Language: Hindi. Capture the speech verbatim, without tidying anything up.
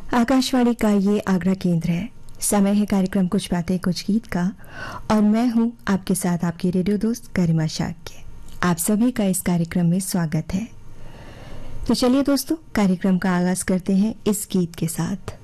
आकाशवाणी का ये आगरा केंद्र है। समय है कार्यक्रम कुछ बातें कुछ गीत का, और मैं हूं आपके साथ आपकी रेडियो दोस्त गरिमा शाह के। आप सभी का इस कार्यक्रम में स्वागत है। तो चलिए दोस्तों, कार्यक्रम का आगाज करते हैं इस गीत के साथ।